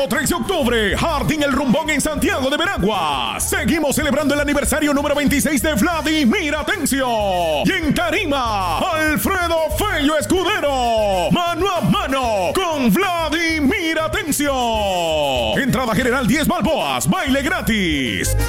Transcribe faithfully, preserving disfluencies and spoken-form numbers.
tres de octubre, Jardín El Rumbón en Santiago de Veragua. Seguimos celebrando el aniversario número veintiséis de Vladimir Atencio. Y en Tarima, Alfredo Fello Escudero. Mano a mano con Vladimir Atencio. Entrada general diez balboas, baile gratis.